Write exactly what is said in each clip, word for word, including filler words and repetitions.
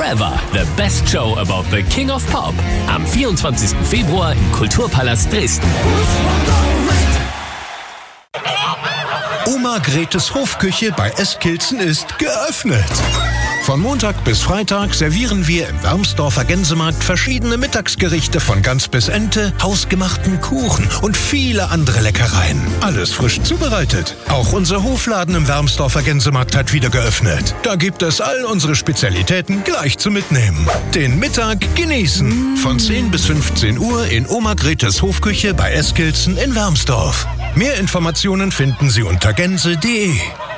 Forever, the best show about the King of Pop. Am vierundzwanzigsten Februar im Kulturpalast Dresden. Oma Gretes Hofküche bei Eskilzen ist geöffnet. Von Montag bis Freitag servieren wir im Wermsdorfer Gänsemarkt verschiedene Mittagsgerichte von Gans bis Ente, hausgemachten Kuchen und viele andere Leckereien. Alles frisch zubereitet. Auch unser Hofladen im Wermsdorfer Gänsemarkt hat wieder geöffnet. Da gibt es all unsere Spezialitäten gleich zum Mitnehmen. Den Mittag genießen. Von zehn bis fünfzehn Uhr in Oma Gretes Hofküche bei Eskilzen in Wermsdorf. Mehr Informationen finden Sie unter gänse punkt de.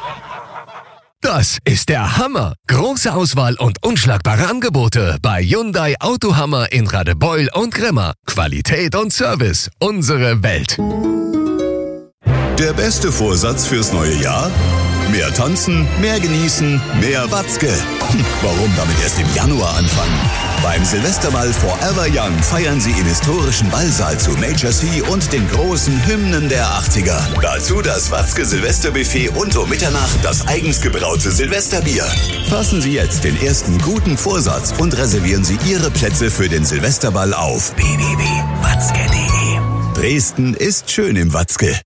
Das ist der Hammer. Große Auswahl und unschlagbare Angebote bei Hyundai Autohammer in Radebeul und Grimma. Qualität und Service. Unsere Welt. Der beste Vorsatz fürs neue Jahr? Mehr tanzen, mehr genießen, mehr Watzke. Hm, warum damit erst im Januar anfangen? Beim Silvesterball Forever Young feiern Sie im historischen Ballsaal zu Major C und den großen Hymnen der achtziger. Dazu das Watzke Silvesterbuffet und um Mitternacht das eigens gebraute Silvesterbier. Fassen Sie jetzt den ersten guten Vorsatz und reservieren Sie Ihre Plätze für den Silvesterball auf w w w punkt watzke punkt de. Dresden ist schön im Watzke.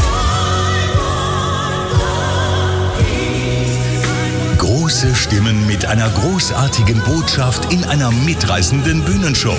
Große Stimmen mit einer großartigen Botschaft in einer mitreißenden Bühnenshow.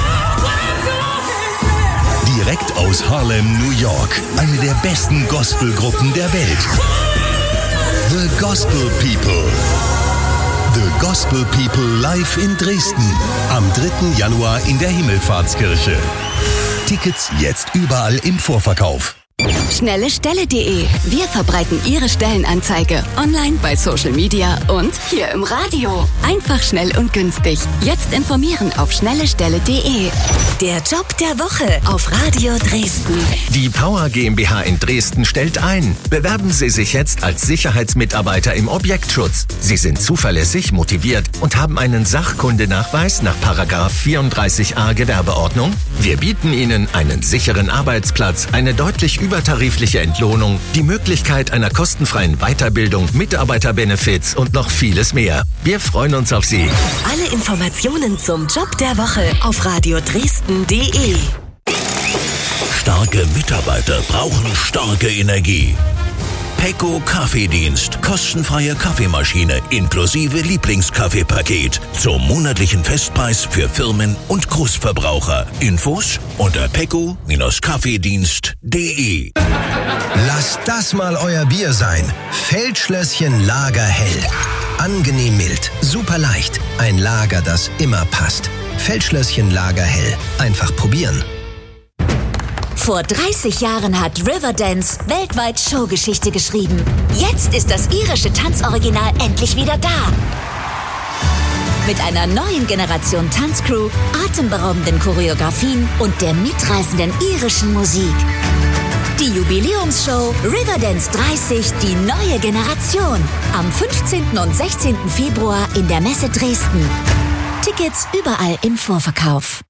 Direkt aus Harlem, New York. Eine der besten Gospelgruppen der Welt. The Gospel People. The Gospel People live in Dresden. Am dritten Januar in der Himmelfahrtskirche. Tickets jetzt überall im Vorverkauf. Schnelle Stelle punkt de. Wir verbreiten Ihre Stellenanzeige online, bei Social Media und hier im Radio. Einfach, schnell und günstig. Jetzt informieren auf schnelle Stelle punkt de. Der Job der Woche auf Radio Dresden. Die Power GmbH in Dresden stellt ein. Bewerben Sie sich jetzt als Sicherheitsmitarbeiter im Objektschutz. Sie sind zuverlässig, motiviert und haben einen Sachkundenachweis nach Paragraph vierunddreißig a Gewerbeordnung. Wir bieten Ihnen einen sicheren Arbeitsplatz, eine deutlich übertarifliche Entlohnung, die Möglichkeit einer kostenfreien Weiterbildung, Mitarbeiterbenefits und noch vieles mehr. Wir freuen uns auf Sie. Alle Informationen zum Job der Woche auf radio dresden punkt de. Starke Mitarbeiter brauchen starke Energie. Pecco Kaffeedienst. Kostenfreie Kaffeemaschine inklusive Lieblingskaffeepaket zum monatlichen Festpreis für Firmen und Großverbraucher. Infos unter pecco Kaffeedienst punkt de. Lasst das mal euer Bier sein. Feldschlösschen Lagerhell. Angenehm mild, super leicht. Ein Lager, das immer passt. Feldschlösschen Lagerhell. Einfach probieren. Vor dreißig Jahren hat Riverdance weltweit Showgeschichte geschrieben. Jetzt ist das irische Tanzoriginal endlich wieder da. Mit einer neuen Generation Tanzcrew, atemberaubenden Choreografien und der mitreißenden irischen Musik. Die Jubiläumsshow Riverdance dreißig, die neue Generation. Am fünfzehnten und sechzehnten Februar in der Messe Dresden. Tickets überall im Vorverkauf.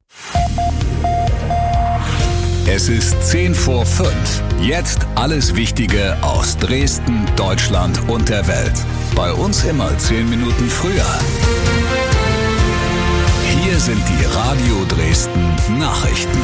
Es ist zehn vor fünf. Jetzt alles Wichtige aus Dresden, Deutschland und der Welt. Bei uns immer zehn Minuten früher. Hier sind die Radio Dresden Nachrichten.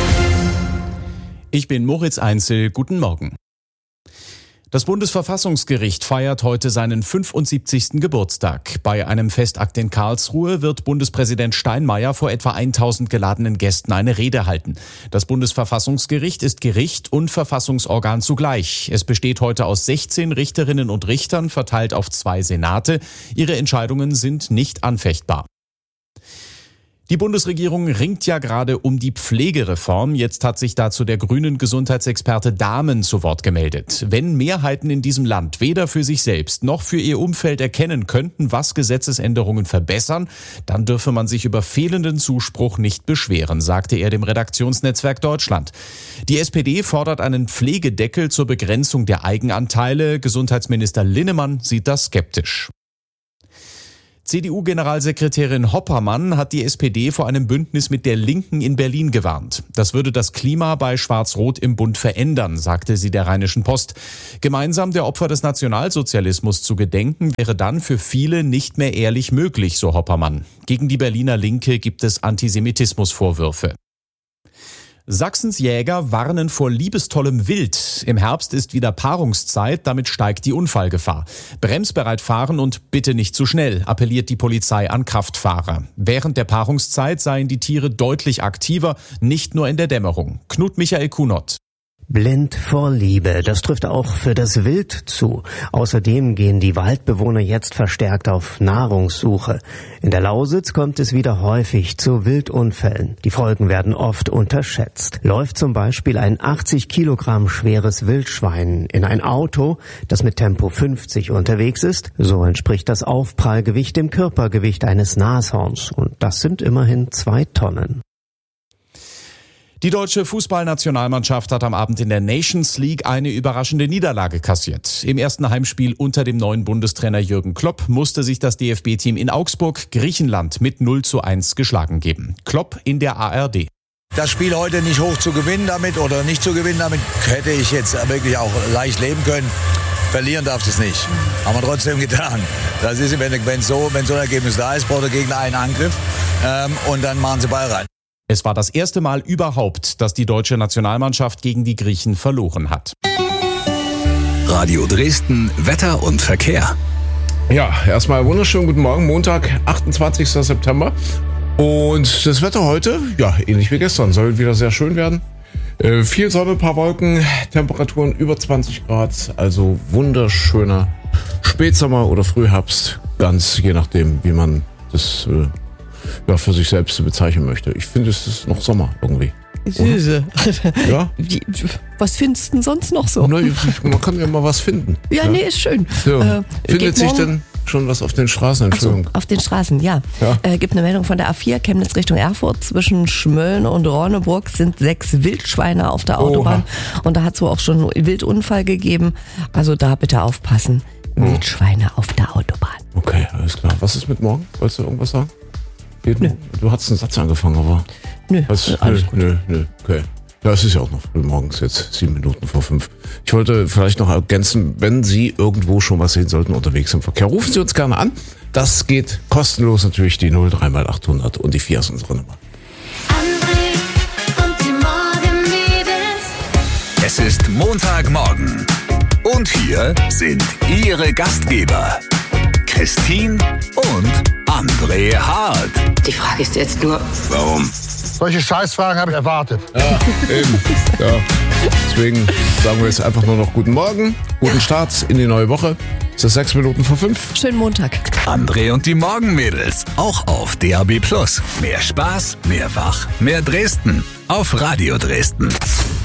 Ich bin Moritz Einzel. Guten Morgen. Das Bundesverfassungsgericht feiert heute seinen fünfundsiebzigsten Geburtstag. Bei einem Festakt in Karlsruhe wird Bundespräsident Steinmeier vor etwa tausend geladenen Gästen eine Rede halten. Das Bundesverfassungsgericht ist Gericht und Verfassungsorgan zugleich. Es besteht heute aus sechzehn Richterinnen und Richtern, verteilt auf zwei Senate. Ihre Entscheidungen sind nicht anfechtbar. Die Bundesregierung ringt ja gerade um die Pflegereform. Jetzt hat sich dazu der grünen Gesundheitsexperte Dahmen zu Wort gemeldet. Wenn Mehrheiten in diesem Land weder für sich selbst noch für ihr Umfeld erkennen könnten, was Gesetzesänderungen verbessern, dann dürfe man sich über fehlenden Zuspruch nicht beschweren, sagte er dem Redaktionsnetzwerk Deutschland. Die S P D fordert einen Pflegedeckel zur Begrenzung der Eigenanteile. Gesundheitsminister Linnemann sieht das skeptisch. C D U-Generalsekretärin Hoppermann hat die S P D vor einem Bündnis mit der Linken in Berlin gewarnt. Das würde das Klima bei Schwarz-Rot im Bund verändern, sagte sie der Rheinischen Post. Gemeinsam der Opfer des Nationalsozialismus zu gedenken, wäre dann für viele nicht mehr ehrlich möglich, so Hoppermann. Gegen die Berliner Linke gibt es Antisemitismusvorwürfe. Sachsens Jäger warnen vor liebestollem Wild. Im Herbst ist wieder Paarungszeit, damit steigt die Unfallgefahr. Bremsbereit fahren und bitte nicht zu schnell, appelliert die Polizei an Kraftfahrer. Während der Paarungszeit seien die Tiere deutlich aktiver, nicht nur in der Dämmerung. Knut Michael Kunott. Blind vor Liebe, das trifft auch für das Wild zu. Außerdem gehen die Waldbewohner jetzt verstärkt auf Nahrungssuche. In der Lausitz kommt es wieder häufig zu Wildunfällen. Die Folgen werden oft unterschätzt. Läuft zum Beispiel ein achtzig Kilogramm schweres Wildschwein in ein Auto, das mit Tempo fünfzig unterwegs ist, so entspricht das Aufprallgewicht dem Körpergewicht eines Nashorns. Und das sind immerhin zwei Tonnen. Die deutsche Fußballnationalmannschaft hat am Abend in der Nations League eine überraschende Niederlage kassiert. Im ersten Heimspiel unter dem neuen Bundestrainer Jürgen Klopp musste sich das D F B-Team in Augsburg Griechenland mit null zu eins geschlagen geben. Klopp in der A R D. Das Spiel heute nicht hoch zu gewinnen damit oder nicht zu gewinnen damit, hätte ich jetzt wirklich auch leicht leben können. Verlieren darf es nicht. Haben wir trotzdem getan. Das ist, wenn, wenn, so, wenn so ein Ergebnis da ist, braucht der Gegner einen Angriff ähm, und dann machen sie Ball rein. Es war das erste Mal überhaupt, dass die deutsche Nationalmannschaft gegen die Griechen verloren hat. Radio Dresden, Wetter und Verkehr. Ja, erstmal wunderschönen guten Morgen, Montag, achtundzwanzigster September. Und das Wetter heute, ja, ähnlich wie gestern, soll wieder sehr schön werden. Äh, viel Sonne, ein paar Wolken, Temperaturen über zwanzig Grad, also wunderschöner Spätsommer oder Frühherbst, ganz je nachdem, wie man das äh, ja, für sich selbst bezeichnen möchte. Ich finde, es ist noch Sommer irgendwie. Süße. Ja? Was findest du denn sonst noch so? Na, man kann ja mal was finden. Ja, ja? Nee, ist schön. So. Äh, Findet sich denn schon was auf den Straßen? Entschuldigung. So, auf den Straßen, ja. ja. Äh, gibt eine Meldung von der A vier, Chemnitz Richtung Erfurt. Zwischen Schmölln und Ronneburg sind sechs Wildschweine auf der Autobahn. Oha. Und da hat es wohl auch schon einen Wildunfall gegeben. Also da bitte aufpassen. Hm. Wildschweine auf der Autobahn. Okay, alles klar. Was ist mit morgen? Wolltest du irgendwas sagen? Nö. Du hast einen Satz angefangen, aber... Nö, was, alles nö, nö, nö, okay. Ja, es ist ja auch noch früh morgens, jetzt sieben Minuten vor fünf. Ich wollte vielleicht noch ergänzen, wenn Sie irgendwo schon was sehen sollten unterwegs im Verkehr, rufen Sie uns gerne an. Das geht kostenlos natürlich, die null drei mal achthundert und die vier ist unsere Nummer. André und die Morgenmädels. Es ist Montagmorgen und hier sind Ihre Gastgeber, Christine und André Hart. Die Frage ist jetzt nur, warum? Solche Scheißfragen habe ich erwartet. Ja, eben. Ja. Deswegen sagen wir jetzt einfach nur noch guten Morgen, guten Start in die neue Woche. Es ist sechs Minuten vor fünf. Schönen Montag. André und die Morgenmädels, auch auf D A B plus. Mehr Spaß, mehr Wach, mehr Dresden auf Radio Dresden.